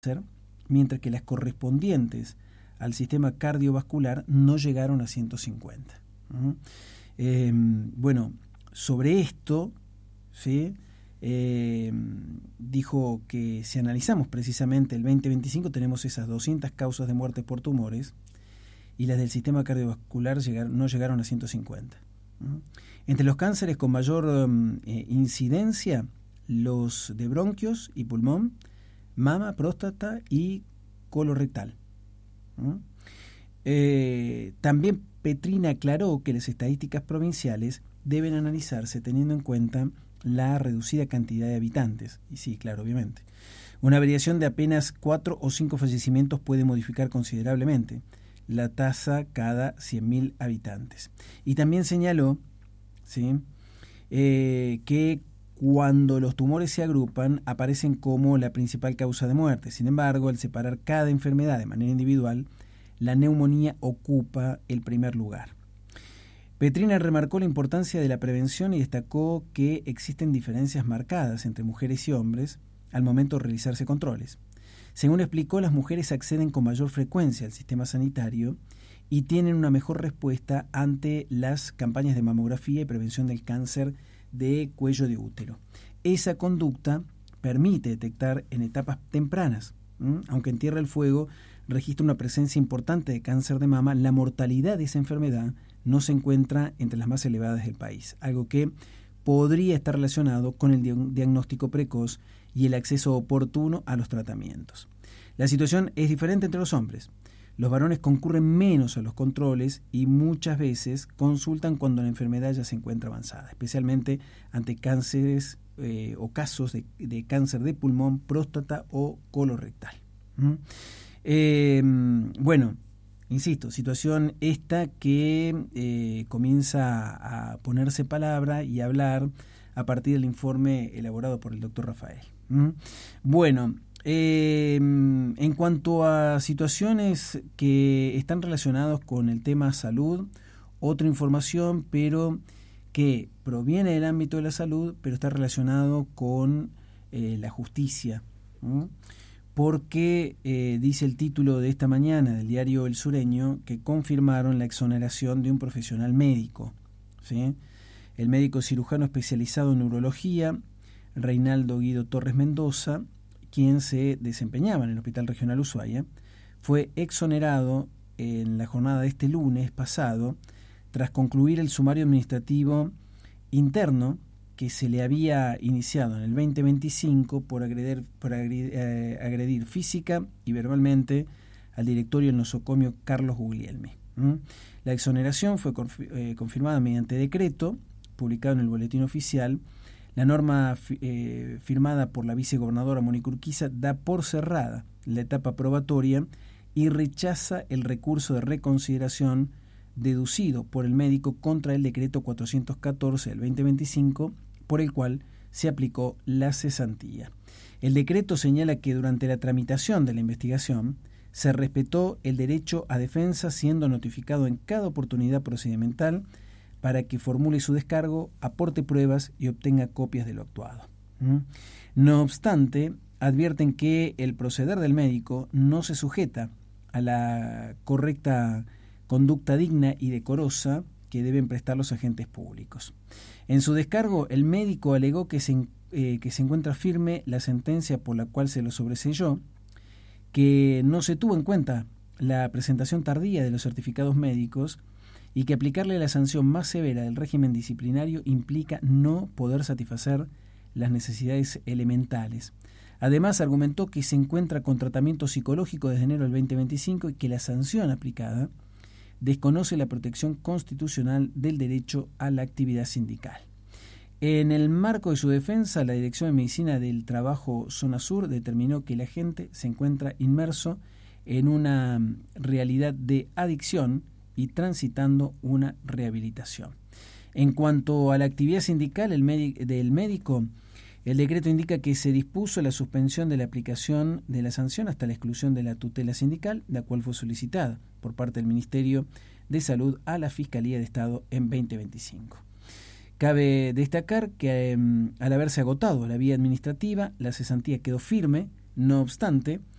mientras que las correspondientes al sistema cardiovascular no llegaron a 150. Bueno, sobre esto, ¿sí? Dijo que si analizamos precisamente el 2025 tenemos esas 200 causas de muerte por tumores y las del sistema cardiovascular no llegaron a 150. Entre los cánceres con mayor incidencia, los de bronquios y pulmón, mama, próstata y colorectal. También Petrina aclaró que las estadísticas provinciales deben analizarse teniendo en cuenta la reducida cantidad de habitantes. Y sí, claro, obviamente. Una variación de apenas 4 o 5 fallecimientos puede modificar considerablemente la tasa cada 100.000 habitantes. Y también señaló, ¿sí?, que cuando los tumores se agrupan aparecen como la principal causa de muerte. Sin embargo, al separar cada enfermedad de manera individual, la neumonía ocupa el primer lugar. Petrina remarcó la importancia de la prevención y destacó que existen diferencias marcadas entre mujeres y hombres al momento de realizarse controles. Según explicó, las mujeres acceden con mayor frecuencia al sistema sanitario y tienen una mejor respuesta ante las campañas de mamografía y prevención del cáncer de cuello de útero. Esa conducta permite detectar en etapas tempranas, aunque en Tierra del Fuego registra una presencia importante de cáncer de mama, la mortalidad de esa enfermedad no se encuentra entre las más elevadas del país, algo que podría estar relacionado con el diagnóstico precoz y el acceso oportuno a los tratamientos. La situación es diferente entre los hombres. Los varones concurren menos a los controles y muchas veces consultan cuando la enfermedad ya se encuentra avanzada, especialmente ante cánceres o casos de cáncer de pulmón, próstata o colorectal. Bueno, insisto, situación esta que comienza a ponerse palabra y a hablar a partir del informe elaborado por el doctor Rafael. Bueno, en cuanto a situaciones que están relacionadas con el tema salud, otra información, pero que proviene del ámbito de la salud, pero está relacionado con la justicia, porque dice el título de esta mañana del diario El Sureño que confirmaron la exoneración de un profesional médico, ¿sí? El médico cirujano especializado en neurología, Reinaldo Guido Torres Mendoza, quien se desempeñaba en el Hospital Regional Ushuaia, fue exonerado en la jornada de este lunes pasado tras concluir el sumario administrativo interno que se le había iniciado en el 2025 por agredir física y verbalmente al directorio del nosocomio Carlos Guglielmi. La exoneración fue confirmada mediante decreto publicado en el Boletín Oficial. La norma firmada por la vicegobernadora Mónica Urquiza da por cerrada la etapa probatoria y rechaza el recurso de reconsideración deducido por el médico contra el decreto 414 del 2025, por el cual se aplicó la cesantía. El decreto señala que durante la tramitación de la investigación se respetó el derecho a defensa, siendo notificado en cada oportunidad procedimental para que formule su descargo, aporte pruebas y obtenga copias de lo actuado. No obstante, advierten que el proceder del médico no se sujeta a la correcta conducta digna y decorosa que deben prestar los agentes públicos. En su descargo, el médico alegó que se encuentra firme la sentencia por la cual se lo sobreseyó, que no se tuvo en cuenta la presentación tardía de los certificados médicos y que aplicarle la sanción más severa del régimen disciplinario implica no poder satisfacer las necesidades elementales. Además, argumentó que se encuentra con tratamiento psicológico desde enero del 2025 y que la sanción aplicada desconoce la protección constitucional del derecho a la actividad sindical. En el marco de su defensa, la Dirección de Medicina del Trabajo Zona Sur determinó que el agente se encuentra inmerso en una realidad de adicción y transitando una rehabilitación. En cuanto a la actividad sindical del médico, el decreto indica que se dispuso la suspensión de la aplicación de la sanción hasta la exclusión de la tutela sindical, la cual fue solicitada por parte del Ministerio de Salud a la Fiscalía de Estado en 2025. Cabe destacar que al haberse agotado la vía administrativa, la cesantía quedó firme. No obstante,